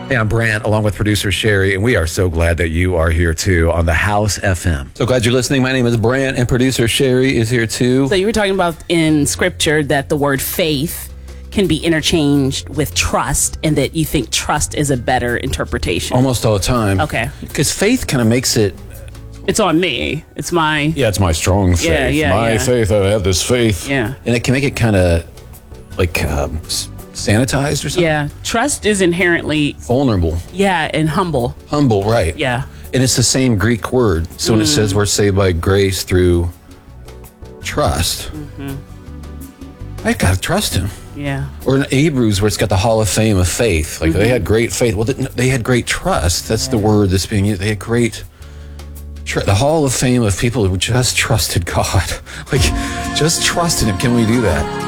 Hey, I'm Brant, along with producer Sherry, and we are so glad that you are here too on the House FM. So glad you're listening. My name is Brant, and producer Sherry is here too. So you were talking about in scripture that the word faith can be interchanged with trust, and that you think trust is a better interpretation. Almost all the time. Okay. Because faith kind of makes it... It's on me. It's my... Yeah, it's my strong faith. My faith, I have this faith. Yeah. And it can make it kind of like sanitized or something. Yeah. Trust is inherently... Vulnerable. Yeah, and humble. Humble, right. Yeah. And it's the same Greek word. So when it says we're saved by grace through trust, I got to trust him. Yeah. Or in Hebrews, where it's got the Hall of Fame of faith. Like they had great faith. Well, they had great trust. That's the word that's being used. They had great... the Hall of Fame of people who just trusted God. Like, just trusted him. Can we do that?